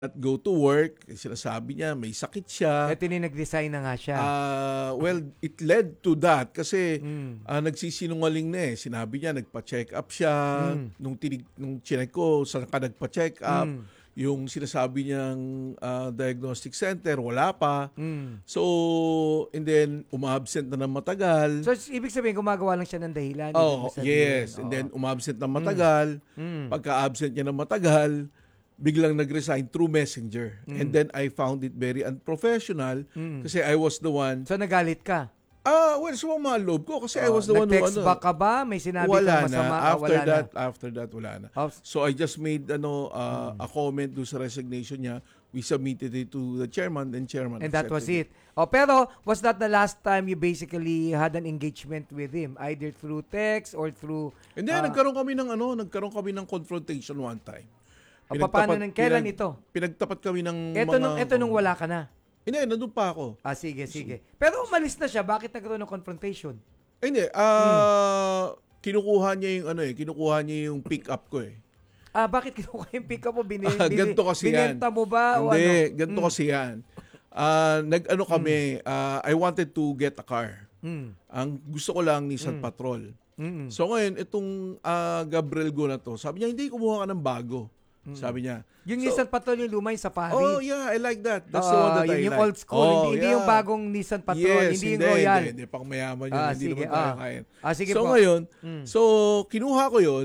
not go to work. Sinasabi niya, may sakit siya. Ito nag-resign na nga siya. Well, it led to that kasi nagsisinungaling na eh. Sinabi niya, nagpa-check up siya. Nung chinek ko, saan ka nagpa-check up? Yung sinasabi niyang diagnostic center, wala pa. So, and then, umabsent na ng matagal. So, ibig sabihin, gumagawa lang siya ng dahilan. Yes. And then, umabsent ng matagal. Pagka-absent niya ng matagal, biglang nag-resign through Messenger. And then, I found it very unprofessional kasi I was the one. So, nagalit ka? Well, sumama ang loob ko kasi I was the one who nag-text back ka ba? May sinabi wala kang masama? na. Wala After that, wala na. So, I just made a comment do sa resignation niya. We submitted it to the chairman and chairman. And that was it. Pero, was that the last time you basically had an engagement with him? Either through text or through... And then, nagkaroon kami ng confrontation one time. Paano kailan ito? Pinagtapat kami ng Ito nung wala ka na? Hindi, nandun pa ako. Sige. Pero umalis na siya. Bakit nagkaroon ng confrontation? Hindi, kinukuha niya yung pick up ko eh. Bakit kinukuha yung pick up mo? Ganto kasi yan. Binenta mo ba? Hindi, ganto kasi yan. Kami, I wanted to get a car. Ang gusto ko lang Nissan Patrol. So ngayon, itong Gabriel Go na to, sabi niya, hindi, kumuha ka ng bago. Sabi niya. Yung Nissan Patrol, yung lumay Safari. Oh, yeah, I like that. That's the one that I like. Yung old school, hindi yung bagong Nissan Patrol, yes, hindi yung Royal. Hindi, pang mayaman yun, hindi naman tayo kain. Sige so po. Ngayon, kinuha ko yun,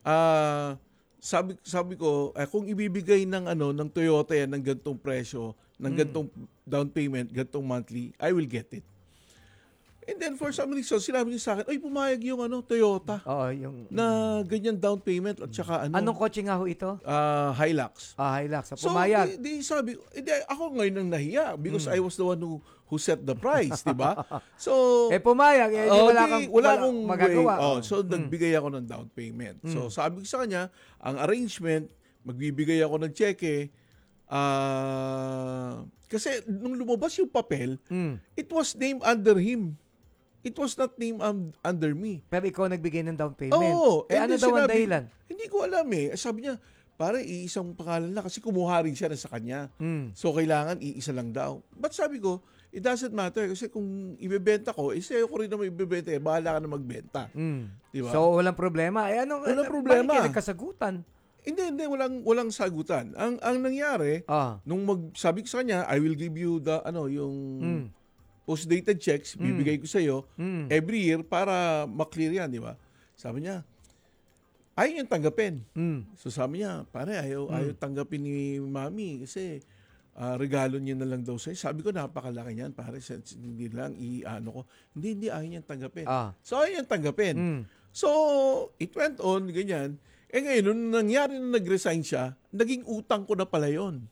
sabi ko, kung ibibigay ng Toyota yan ng gantong presyo, ng gantong down payment, gantong monthly, I will get it. And then for some reason, sinabi niya sa akin, ay pumayag yung Toyota. Yung na ganyan down payment at saka Anong kotse nga ho ito? Hilux. Hilux. Pumayag. So, sabi, ako ngayon nang nahiya because I was the one who set the price, di ba? So, pumayag. Wala akong magagawa. So, nagbigay ako ng down payment. So, sabi ko sa kanya, ang arrangement, magbibigay ako ng cheque, kasi nung lumabas yung papel, it was named under him. It was not named under me. Pero ikaw nagbigay ng down payment. Oo. Ano daw ang dahilan? Hindi ko alam eh. Sabi niya, pare, iisang pangalan na kasi kumuha rin siya na sa kanya. So, kailangan iisa lang daw. But sabi ko, it doesn't matter kasi kung ibebenta ko, sa'yo ko rin naman ibebenta eh. Bahala ka na magbenta. Diba? So, walang problema. Walang problema. Bakit nagkasagutan? Hindi, walang sagutan. Ang nangyari, nung sabi ko sa kanya, I will give you the, yung post-dated checks, bibigay ko sa iyo every year para maklear yan, di ba? Sabi niya, ayaw niyang tanggapin. So sabi niya, pare, ayaw tanggapin ni Mami kasi regalo niya na lang daw sa'yo. Sabi ko, napakalaki niyan, pare, hindi lang, ko. Hindi, ayaw niyang tanggapin. So ayaw niyang tanggapin. So, it went on, ganyan. Ngayon, nung nangyari na nag-resign siya, naging utang ko na pala yun.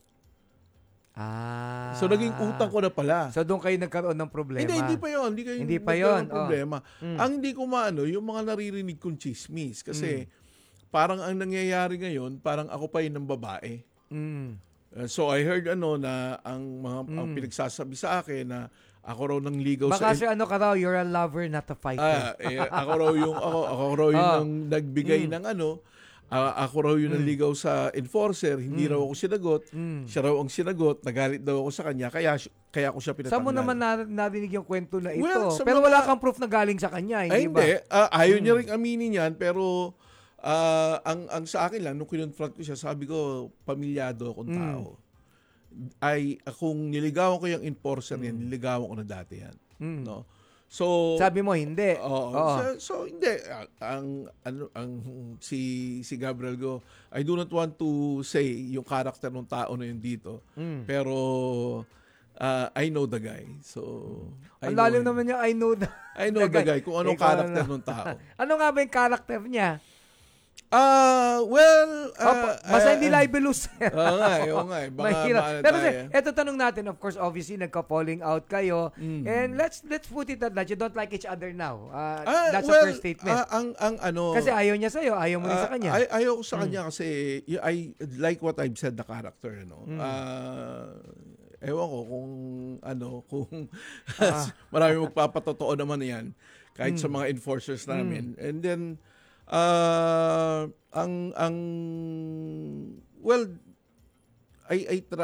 So, naging utang ko na pala. So, doon kayo nagkaroon ng problema? Hindi pa yun. Hindi pa yun. Problema. Ang hindi ko yung mga naririnig kong chismis. Kasi, parang ang nangyayari ngayon, parang ako pa yun ng babae. So, I heard na ang pinagsasabi sa akin na ako raw ng ligaw baka sa... Baka ka raw, you're a lover, not a fighter. Ako raw yung nagbigay ng ako raw yung naligaw sa enforcer, hindi raw ako sinagot, siya raw ang sinagot, nagalit daw ako sa kanya, kaya ako siya pinatanggal. Saan mo naman narinig yung kwento na ito? Pero wala kang proof na galing sa kanya, hindi ba? Hindi, ayaw niya rin aminin yan, pero ang sa akin lang, nung kinonfront ko siya, sabi ko, pamilyado akong tao. Kung niligawan ko yung enforcer yan, niligawan ko na dati yan. No? So, sabi mo hindi. So hindi si Gabriel Go, I do not want to say yung character ng tao na yun dito. Pero I know the guy. So ang lalim naman niya, I know the guy kung anong character ng tao. Ano nga ba yung character niya? Basta hindi libelous. Oo nga. Baka pero eto tanong natin, of course, obviously, nagka-falling out kayo. And let's put it at that. You don't like each other now. That's a first statement. Kasi ayaw niya sa'yo, ayaw mo rin sa kanya. Ayaw ko sa kanya kasi I like what I've said, the character. Ewan ko kung marami magpapatotoo naman yan kahit sa mga enforcers namin. And then, I try